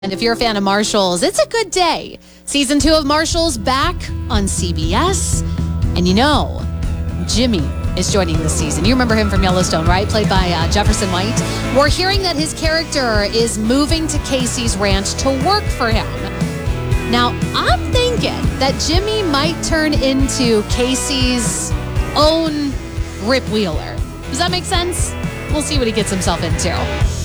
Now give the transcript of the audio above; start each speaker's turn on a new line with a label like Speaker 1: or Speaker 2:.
Speaker 1: And if you're a fan of Marshals, it's a good day. Season 2 of Marshals back on CBS. And you know, Jimmy is joining this season. You remember him from Yellowstone, right? Played by Jefferson White. We're hearing that his character is moving to Casey's ranch to work for him. Now, I'm thinking that Jimmy might turn into Casey's own Rip Wheeler. Does that make sense? We'll see what he gets himself into.